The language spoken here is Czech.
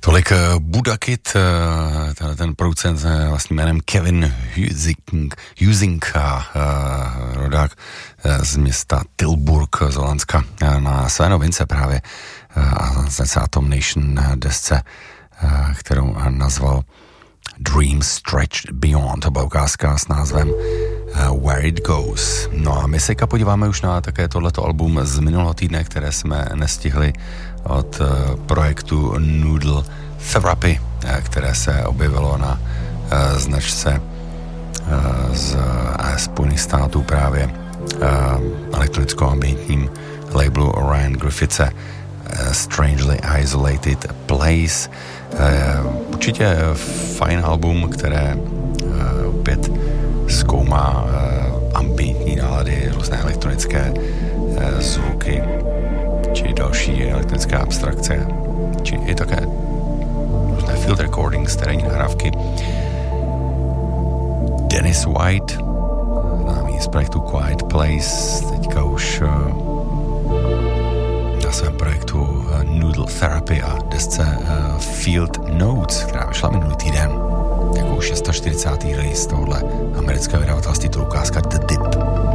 Tolik Budakit, ten producent vlastním jménem Kevin Husing, rodák z města Tilburg z Holandska, na své novince právě z Atom Nation desce, kterou nazval Dream Stretched Beyond. To byla ukázka s názvem Where It Goes. No a my se podíváme už na také tohleto album z minulého týdne, které jsme nestihli, od projektu Noodle Therapy, které se objevilo na značce z Spojených států, právě elektronicko-ambientním labelu Ryan Griffithse, Strangely Isolated Place. Určitě fajn album, které opět zkoumá ambientní nálady, různé elektronické zvuky, či další elektronické abstrakce, či i také různé field recordings, terénní nahrávky. Dennis White, známý z projektu Quiet Place, teďka už na svém projektu Noodle Therapy a desce Field Notes, která vyšla minulý týden jako 640. release tohohle amerického vydavatelství, to ukázka The Dip.